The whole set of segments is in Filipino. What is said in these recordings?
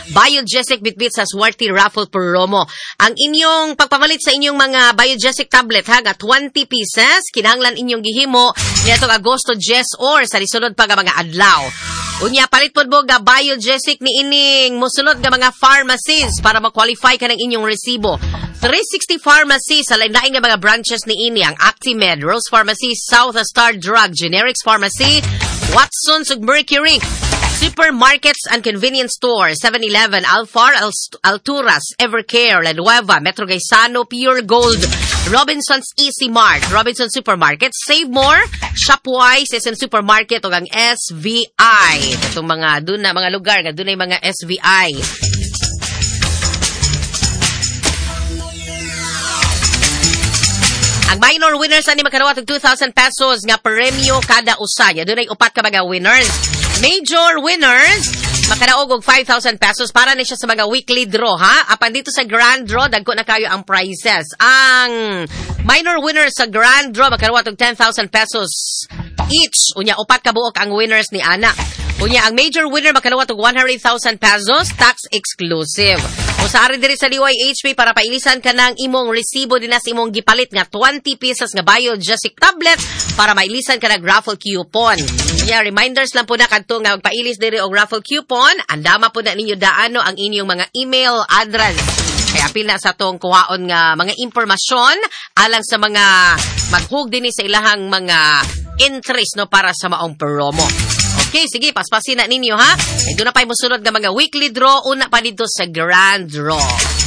Biogesic Bitbit sa Swerte Raffle promo. Ang inyong pagpamalit sa inyong mga Biogesic tablet ha, 20 pieces, kinahanglan inyong gihimo nitong Agosto 10 or sa lisunod pa nga mga adlaw. Unya, palit po mo nga Biogesic ni ining musunod nga mga pharmacies para ma-qualify ka ng inyong resibo. 360 Pharmacy sa lain-lain nga mga branches ni ini ang Actimed, Rose Pharmacy, South Star Drug, Generics Pharmacy, Watson's ug Mercury, Supermarkets and Convenience Store, 7-Eleven, Alfar, Alturas, Evercare, La Nueva, Metro Gaisano, Pure Gold, Robinson's Easy Mart, Robinson Supermarket, Save More, Shopwise, SM Supermarket ug ang SVI. Itong mga dun na mga lugar nga dunay mga SVI. Ang minor winners ani makadawat og 2,000 pesos nga premyo kada usa. Dunay upat ka mga winners. Major winners makadaog og 5,000 pesos para na siya sa mga weekly draw ha. Apan dito sa grand draw dagko na kayo ang prizes. Ang minor winners sa grand draw makadawat og 10,000 pesos each. Unya upat ka buok ang winners ni ana. Unya ang major winner makadawat og 100,000 pesos tax exclusive. Usari diri sa DYHP para pailisan ka ng imong resibo din sa imong gipalit nga 20 pieces nga Biogesic tablet para mailisan ka ng raffle coupon. Yeah, reminders lang po na kadto nga magpailis diri og raffle coupon. Andama po na ninyo daano ang inyong mga email address. Kaya apil na sa tong kuhaon nga mga impormasyon alang sa mga maghug dinhi sa ilahang mga entries no para sa maong promo. Okay, sige, paspasin na ninyo ha. E doon na pa'y musunod ng mga weekly draw. Una pa dito sa grand draw.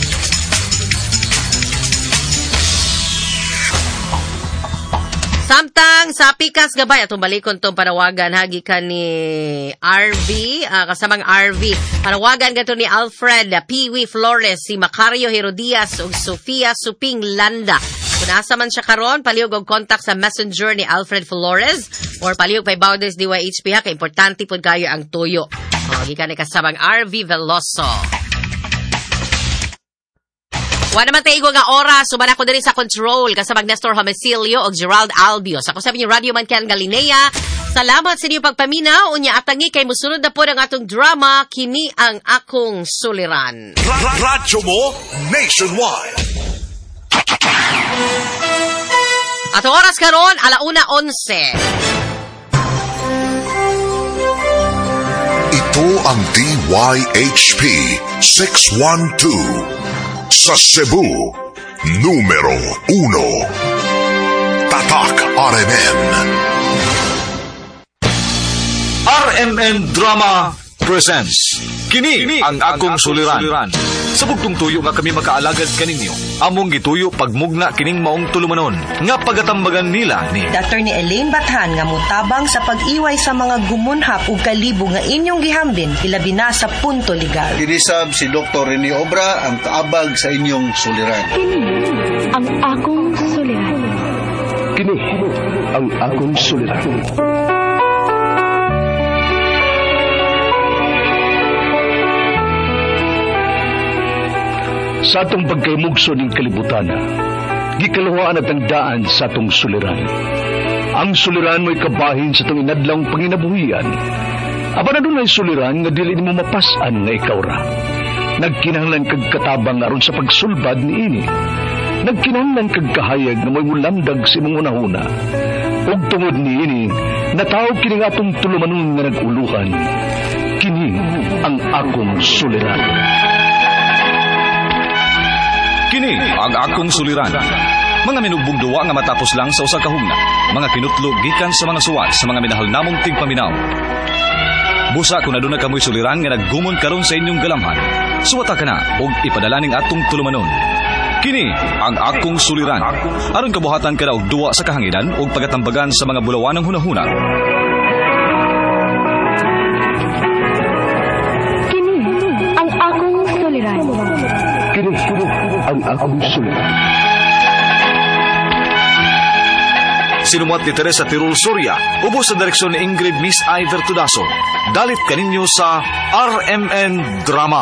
Samtang sa pikas gabay, atong balikon tong panawagan hagi ka ni RV, kasamang RV. Panawagan gato ni Alfred Piwi Flores, si Macario Herodias ug Sofia Suping Landa. Kung nasa man siya karon, palihog og contact sa messenger ni Alfred Flores or palihog pay Bowders DYHP ha, kay importante po kayo ang tuyo. Hagi ka ni kasabang RV Veloso. Wala naman tayo nga oras, suman ako din sa control, kasabang Nestor Homicilio o Gerald Albios. Ako sabi niyo, Radio Man Ken Galinea. Salamat sa inyong pagpaminaw. Unya atangi kay musunod na po ng atong drama, Kini ang Akong Suliran. Radyo mo nationwide. At ang oras karon, 1:11. Ito ang DYHP 612. Sa Cebu, numero 1. Tatak RMN. RMN Drama presents Kini ang Akong Suliran. Sa bugtong tuyo nga kami makaalagad kaninyo, among gituyo pagmugna kining maong tulumanon nga pagatambagan nila ni Dr. ni Elaine Bathan nga mutabang sa pag-iway sa mga gumunhap ug kalibo nga inyong gihambin ilabi na sa punto legal. Kinisab si Dr. Rene Obra ang kaabag sa inyong suliran. Kini ang akong suliran. Kini ang akong suliran. Sa atong pagkaymugso ng kalibutan, gikalawaan at ang daan sa atong suliran. Ang suliran mo'y kabahin sa itong inadlang panginabuhian. Aba na doon ay suliran nga dili mo mapasan nga ikaw ra. Nagkinahanglan kag katabang aron sa pagsulbad ni ini. Nagkinahanglan kag kahayag na mo'y mulamdag sa imong unahuna. Ug tungod ni ini, natawag kini nga atong tulumanon nga naguluhan. Kini ang akong suliran. Kini ang Akong Suliran. Mga minugbong duwa nga matapos lang sa usa ka hugna. Mga kinutlog gikan sa mga suwat sa mga minahal namong tigpaminaw. Busa kung aduna kamoy suliran nga naggumon karon sa inyong galamhan. Suwata ka na og ipadala ning atong tulumanon. Kini ang Akong Suliran. Aron kabuhatan ka na og duwa sa kahanginan og pagatambagan sa mga bulawan ng hunahuna. Kini ang akong suliran. Kini ang akong suliran. Sinumat ni Teresa Tirul Soria, ubos sa direksyon ni Ingrid Miss Iver Tudaso. Dalit kaninyo sa RMN Drama.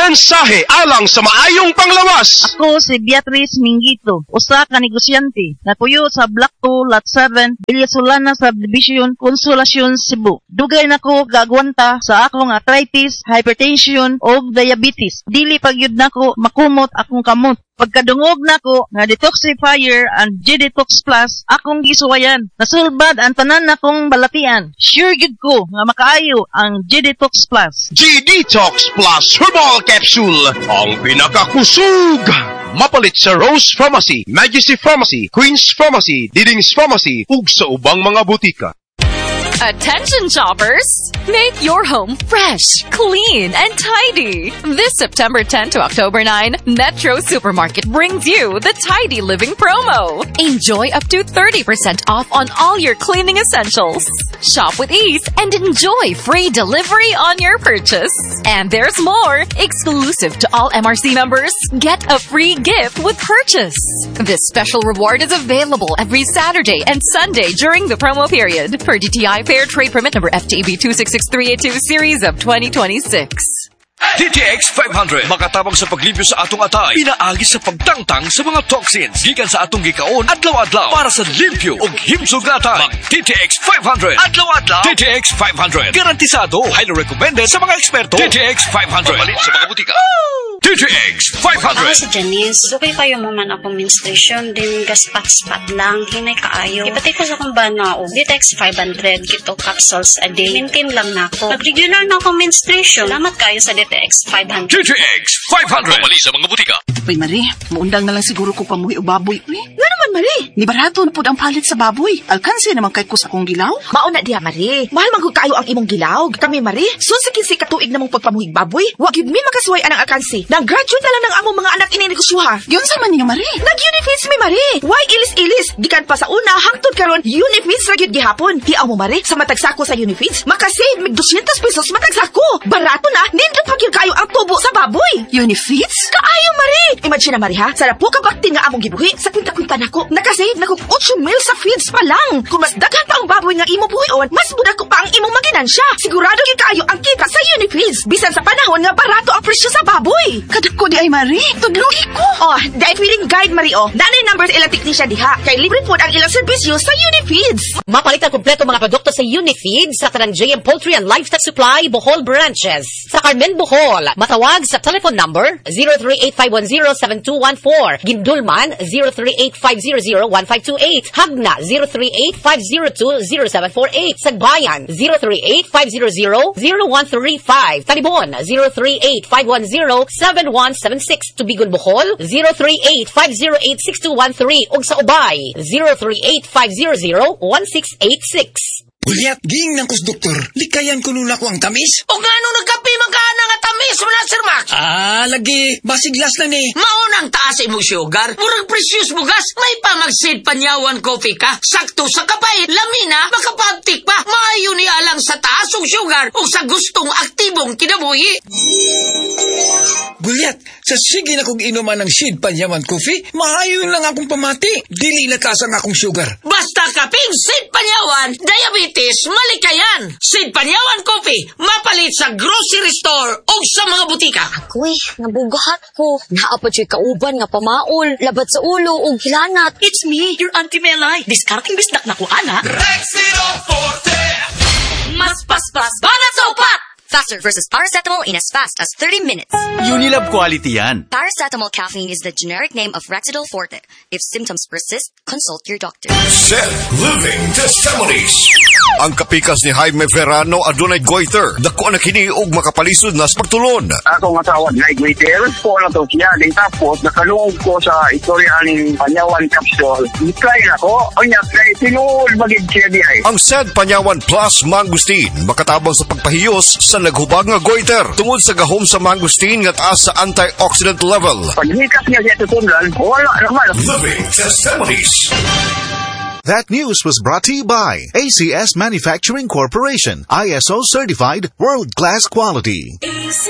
Mensahe alang sa maayong panglawas. Ako si Beatrice Mingito, usa ka negosyante na puyo sa Block 2, Lot 7, Villasolana Subdivision, Consolacion, Cebu. Dugay nako gagwanta sa akong arthritis, hypertension o diabetes. Dili pagyud nako makumot akong kamot. Pagkadungog nako nga detoxifier and G-Detox Plus, akong gisuwayan. Nasulbad ang tanan nakong balatian. Sure gid ko nga makaayo ang G-Detox Plus. G-Detox Plus Herbal Capsule, ang pinakakusog. Mapalit sa Rose Pharmacy, Majesty Pharmacy, Queen's Pharmacy, Diding's Pharmacy, ug sa ubang mga butika. Attention shoppers! Make your home fresh, clean, and tidy. This September 10 to October 9, Metro Supermarket brings you the Tidy Living promo. Enjoy up to 30% off on all your cleaning essentials. Shop with ease and enjoy free delivery on your purchase. And there's more! Exclusive to all MRC members, get a free gift with purchase. This special reward is available every Saturday and Sunday during the promo period per DTI Fair Trade Permit number FTB 266382 series of 2026. TTX 500 makatabang sa paglibyo sa atong atay, pinaagi sa pagtangtang sa mga toxins gikan sa atong gikaon adlaw-adlaw para sa limpyo ug himsog na atay. TTX 500 adlaw-adlaw. TTX 500 garantisado, highly recommended sa mga eksperto. TTX 500 palit sa mga butika. TTX 500. Ako si Janice. Dugay kayo man akong menstruation din gaspat-spat lang hinay kaayo. Ipatay ko sa kong bana o TTX 500 kito capsules a day. Maintain lang nako. Pag-regular na akong menstruation. Salamat kayo sa TTX 500. TTX 500 palit sa mga butika. Uy, Marie, muundang na lang siguro ko pamuhi o baboy. Nga naman, Marie. Ni barato na po ang palit sa baboy. Alkansi naman kay ko sa kong gilaw. Mauna diha, Marie. Mahal man kayo ang imong gilaw. Kami, Marie, susikin si katuig na mong pagpamuhig baboy. Wag yun mi makasuway anang alkansi. Nag-graduate na lang ng among mga anak ininegosyoha. Yun sa man niyo, Marie. Nag-Unifeeds mi, Marie. Why ilis-ilis? Gikan pa sa una, hangtod karon Unifeeds ra gyud gihapon. Hiaw mo, Marie, sa matagsako sa Unifeeds, makasave mig 200 pesos matagsako. Barato na, nindot pa gyud kayo ang tubo sa baboy. Unifeeds? Kaayo, Marie. Imagine na, Marie, ha? Sarap po kabaktin nga among gibuhi. Sa kwinta-kwinta nako, nakasave nako 8 mil sa feeds pa lang. Kung mas daghan pa ang baboy nga imo buhion, mas budak ko pa ang imong maginansya. Sigurado gyud kayo ang kita sa Unifeeds. Bisan sa panahon nga barato ang presyo sa baboy. Kadako di ay, Marie. Tudlugi ko. Oh, dahil feeling guide, Marie, oh. Nanay numbers ilang teknisya diha. Kay libre po ang ilang serbisyo sa Unifeeds. Mapalit ang kompleto mga produkto sa Unifeeds sa tanang JM Poultry and Livestock Supply, Bohol Branches. Sa Carmen, Bohol, matawag sa telephone number 038-510-7214. Gindulman, 038-500-1528. Hagna, 038-502-0748. Sagbayan, 038-500-0135. Talibon, 038-510-7176. Tubigon, Bohol, 038-508-6213. Ug sa Ubay, 038-500-1686. Uliat, ging ng kus doktor, likayan ko nula ko ang tamis. O nga nung nagkapi magkana nga tamis mo na, Sir Max? Lagi, basiglas na ni. Maunang taas imong sugar, murag precious mo gas, may pamagsid panyawan coffee ka. Sakto sa kapait, lamina, makapagtik pa, maayo ni alang sa taas og sugar o sa gustong aktibong kinabuhi. Gulyat, sa sige na kong inuman ng Sid Panyawan Coffee, maayon lang akong pamati. Dili lakas ang akong sugar. Basta kaping Sid Panyawan, diabetes, malikayan. Sid Panyawan Coffee, mapalit sa grocery store o sa mga butika. Ako'y, nabugahan ko. Naapad siya kauban nga pamaol, labat sa ulo o gilanat. It's me, your Auntie Melay. Discarding bisdak na ko, ana. Rexino Forte! Mas paspas, banat sa upat! Faster versus paracetamol in as fast as 30 minutes. Unilab quality yan. Paracetamol caffeine is the generic name of Rexidol Forte. If symptoms persist, consult your doctor. Set Living Testimonies. Ang kapikas ni Jaime Verano adunay goiter. Dako na kini og makapalisod na sa pagtulon. Ako nga tawag na goiter. Po na to siya. Din tapos nakalungog ko sa istorya ng Panyawan Capsule. Ikay na ko. O niya, kay tinuol magig siya di ay. Ang Said Panyawan Plus Mangustin makatabang sa pagpahiyos sa naghubag nga goiter tungod sa gahom sa mangustin nga taas sa antioxidant level. Paghikas niya siya tutundan, wala naman. Living Testimonies. That news was brought to you by ACS Manufacturing Corporation, ISO certified, world-class quality. ACS.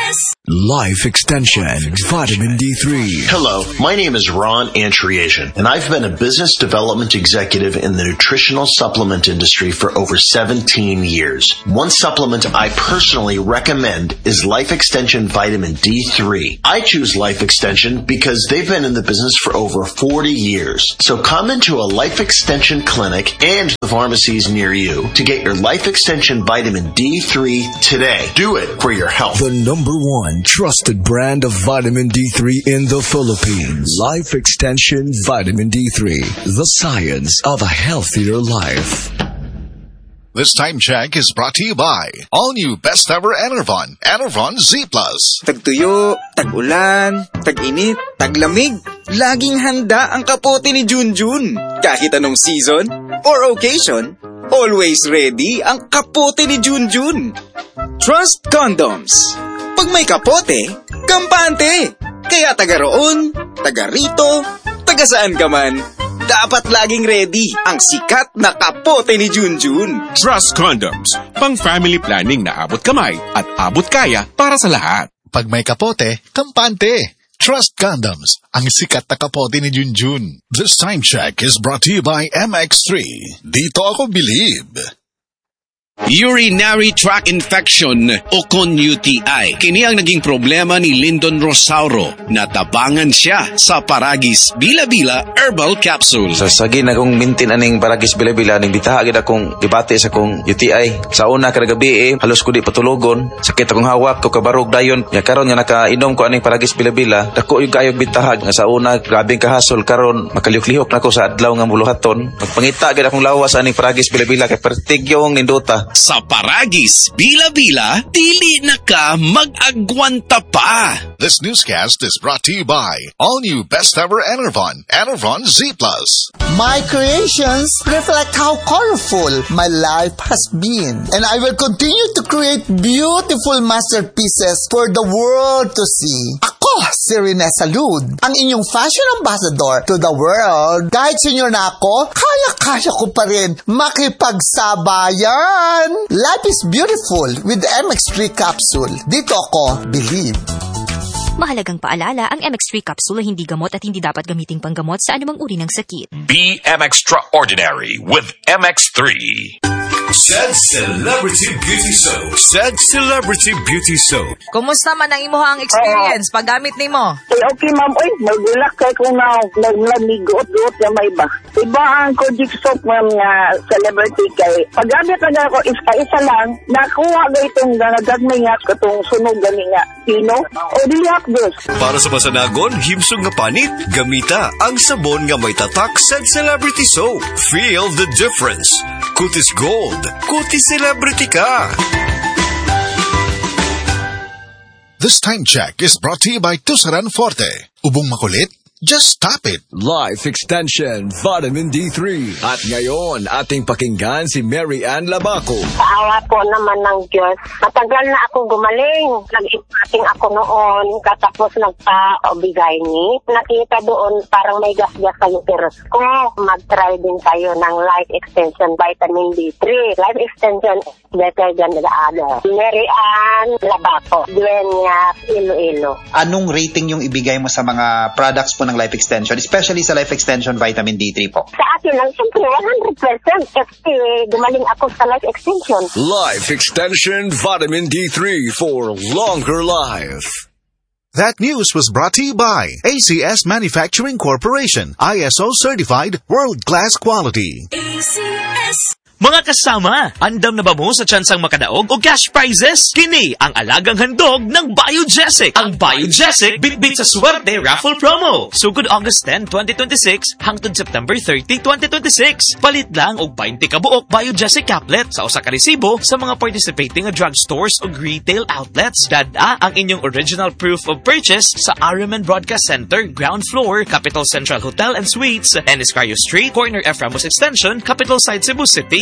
Life Extension Vitamin D3. Hello, my name is Ron Antriasian, and I've been a business development executive in the nutritional supplement industry for over 17 years. One supplement I personally recommend is Life Extension Vitamin D3. I choose Life Extension because they've been in the business for over 40 years. So come into a Life Extension clinic and the pharmacies near you to get your Life Extension Vitamin D3 today. Do it for your health. The #1 trusted brand of vitamin D3 in the Philippines. Life Extension Vitamin D3. The science of a healthier life. This time check is brought to you by all new best ever Enervon, Enervon Z+. Tagtuyo, tag-ulan, tag-init, taglamig. Laging handa ang kapote ni Junjun. Kahit anong season or occasion, always ready ang kapote ni Junjun. Trust Condoms. Pag may kapote, kampante. Kaya taga roon, taga rito, taga saan ka man, dapat laging ready ang sikat na kapote ni Junjun. Trust Condoms. Pang family planning na abot kamay at abot kaya para sa lahat. Pag may kapote, kampante. Trust Condoms, ang sikat na kapote ni Junjun. This time check is brought to you by MX3. Dito ako believe. Urinary tract infection o con UTI. Kini ang naging problema ni Lyndon Rosauro. Natabangan siya sa Paragis Bila-Bila Herbal Capsule. Sa sagi na kong mintin aning Paragis Bila-Bila, ning bitahagid akong debate sa kong UTI. Sa una kada gabi halos ko di patulogon. Sakit akong hawak ko kabarog dayon. Ya karon nga nakainom ko aning Paragis Bila-Bila, dako yung kayog bitahag nga sa una grabing kahasol karon makalihok-lihok na ko sa adlaw nga muluhaton. Pagpangita gid akong lawas aning Paragis Bila-Bila kay pertigyong nindota. Sa Paragis Bila-Bila, dili na ka mag-agwanta pa. This newscast is brought to you by all new best ever Enervon, Enervon Z+. My creations reflect how colorful my life has been, and I will continue to create beautiful masterpieces for the world to see. Ako, si Rene Salud, ang inyong fashion ambassador to the world. Kahit senior na ako, kaya-kaya ko pa rin makipagsabayan. Life is beautiful with the MX3 capsule. Dito ako, believe. Mahalagang paalala, ang MX3 capsule ay hindi gamot at hindi dapat gamiting panggamot sa anumang uri ng sakit. Be extraordinary with MX3. Said Celebrity Beauty Soap. Said Celebrity Beauty Soap. Kumusta man ang imuhang experience paggamit nimo? Okay, ma'am. Uy, magulak kay kung naglamiguot-guot na may iba. Iba ang Kojic Soap, ma'am, nga celebrity kay. Paggamit na ako isa lang, nakuha ga itong nagagmay nga katong sunog gani nga. Pino? O dilihat dos. Para sa masanagon, himsong nga panit, gamita ang sabon nga may tatak Said Celebrity Soap. Feel the difference. Kutis Gold. Kutis Celebrity ka. This time check is brought to you by Tusaran Forte. Ubong makulit? Just stop it. Life Extension Vitamin D3. At ngayon, ating pakinggan si Mary Ann Labaco. Paawa po naman ng Diyos. Matagal na akong gumaling. Nag-impating ako noon. Katapos nagpa-obigay ni. Nakita doon parang may gas-gas sa uterus ko. Mag-try din tayo ng Life Extension Vitamin D3. Life Extension is better than the other. Mary Ann Labaco. Dueñas, Iloilo. Anong rating yung ibigay mo sa mga products po ng Life Extension, especially sa Life Extension Vitamin D3 po? Sa akin lang, siyempre, 100% kasi gumaling ako sa Life Extension. Life Extension Vitamin D3 for longer life. That news was brought to you by ACS Manufacturing Corporation, ISO certified world-class quality. ACS. Mga kasama, andam na ba mo sa tsansang makadaog o cash prizes? Kini ang alagang handog ng Biogesic. Ang Biogesic bitbit sa swerte raffle promo. Sugod August 10, 2026 hangtod September 30, 2026. Palit lang og 20 kabuok Biogesic caplet sa usa ka resibo sa mga participating drugstores o retail outlets. Dada ang inyong original proof of purchase sa Ariman Broadcast Center, ground floor, Capital Central Hotel and Suites, Ennis Cario Street, corner F. Ramos Extension, Capital Side, Cebu City.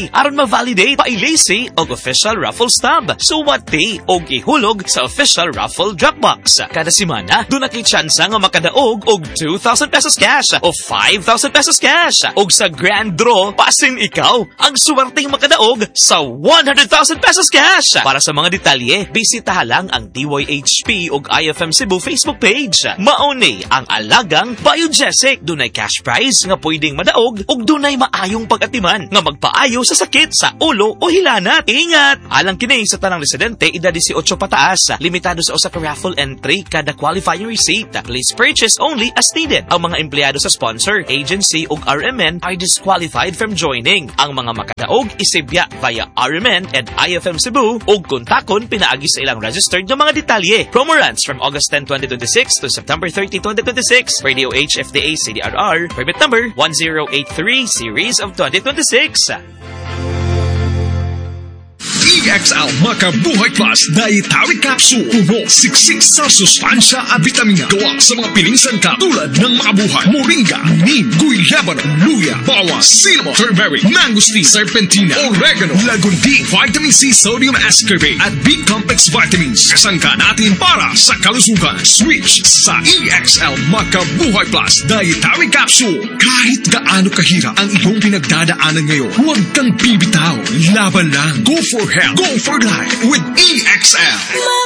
Day aron ma-validate pailisi og official raffle stub. Suwati og ihulog sa official raffle Dropbox. Kada semana, doon nakay tsansa nga makadaog og 2,000 pesos cash o 5,000 pesos cash. Og sa grand draw, pasin ikaw ang suwerteng makadaog sa 100,000 pesos cash. Para sa mga detalye, bisitaha lang ang DYHP og IFM Cebu Facebook page. Mauni ang alagang Biogesic. Dunay cash prize nga pwedeng madaog ug dunay maayong pag-atiman nga magpaayo sa sakit sa ulo o hilanat. Ingat! Alang kini sa tanang residente, edad 18 pataas. Limitado sa usa ka raffle entry kada qualifying receipt. Please purchase only as needed. Ang mga empleyado sa sponsor, agency ug RMN are disqualified from joining. Ang mga makadaog isibya via RMN and IFM Cebu ug kontakon pinaagi sa ilang registered nga mga detalye. Promo runs from August 10, 2026 to September 30, 2026. Radio HFDA CDRR, permit number 1083 series of 2026. EXL Makabuhay Plus Dietary Capsule. Puno, siksik sa sustansya at vitamina. Gawa sa mga pilinsan ka tulad ng Makabuhay, Moringa, Neem, Guyabano, Luya, Bawang, Cinnamon, Turmeric, Mangosteen, Serpentina, Oregano, Lagundi, Vitamin C, Sodium Ascorbate at B-Complex Vitamins. Kasangka natin para sa kalusugan. Switch sa EXL Makabuhay Plus Dietary Capsule. Kahit gaano kahirap ang iyong pinagdadaanan ngayon, huwag kang bibitaw. Laban lang. Go for health. Go for life with EXL.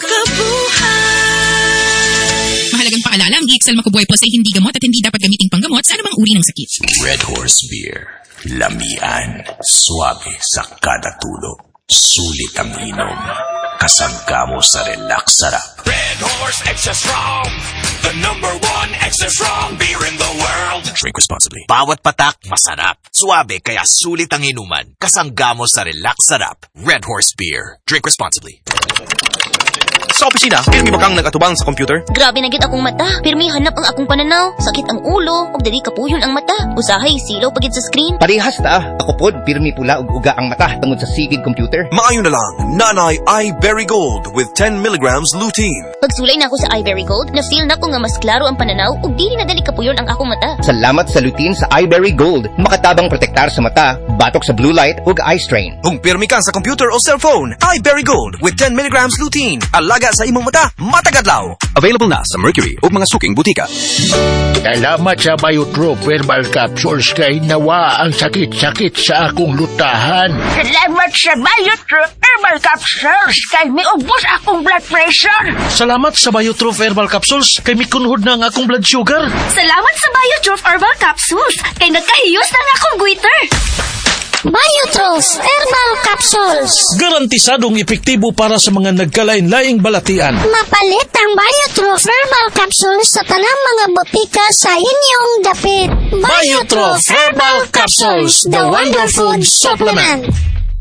Makabuhay! Mahalagang paalala, ang EXL Makabuhay Plus ay hindi gamot at hindi dapat gamiting panggamot sa anumang uri ng sakit. Red Horse Beer. Lamian. Suabe sa kada tulog. Sulit ang inom. Kasangka mo sa relax sarap. Red Horse Extra Strong. The #1 extra strong beer in the world. Drink responsibly. Bawat patak, masarap. Suabe kaya sulit ang inuman. Kasangga mo sa relax sarap. Red Horse Beer. Drink responsibly. Sa opisina, pirmi ba kang nagatubang sa computer? Grabe na gid akong mata. Pirmi hanap ang akong pananaw. Sakit ang ulo, ug dali kapuyon ang mata. Usahay silaw pagid sa screen. Parehas ta. Ako pod pirmi pula ug uga ang mata tungod sa sigid computer. Maayo na lang. Nanay iBerry Gold with 10 milligrams lutein. Pagsulay na ako sa iBerry Gold, na-feel na ko nga mas klaro ang pananaw ug dili na dali kapuyon ang akong mata. Salamat sa lutein sa iBerry Gold. Makatabang protektar sa mata, batok sa blue light ug eye strain. Kung pirmi ka sa computer o cellphone, iBerry Gold with 10 milligrams lutein. Alaga sa imong mata, matagadlaw. Available na sa Mercury ug mga suking butika. Salamat sa Biotrop Herbal Capsules kay nawa ang sakit-sakit sa akong lutahan. Salamat sa Biotrop Herbal Capsules kay miubos akong blood pressure. Salamat sa Biotrop Herbal Capsules kay mikunhod na ang akong blood sugar. Salamat sa Biotrop Herbal Capsules kay nagkahiyos na ang akong goiter. Biotrop Herbal Capsules. Garantisadong epektibo para sa mga nagkalain-laing balatian. Mapalit ang Biotrop Herbal Capsules sa tanang mga botika sa inyong dapit. Biotrop Herbal Capsules, the Wonder Food Supplement.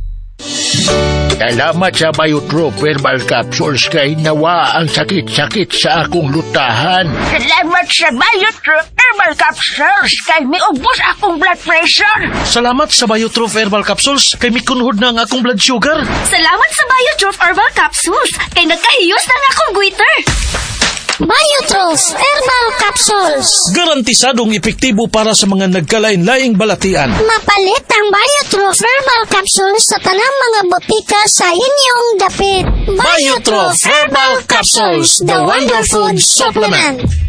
Salamat sa Biotrop Herbal Capsules kay nawa ang sakit-sakit sa akong lutahan. Salamat sa Biotrop Herbal Capsules kay miubos akong blood pressure. Salamat sa Biotrop Herbal Capsules kay mikunhod na ang akong blood sugar. Salamat sa Biotrop Herbal Capsules kay nagkahiyos na ang akong goiter. Biotrop Herbal Capsules. Garantisadong epektibo para sa mga nagkalain-laing balatian. Mapalit ang Biotrop Herbal Capsules sa tanang mga botika sa inyong dapit. Biotrop Herbal Capsules, the Wonder Food Supplement.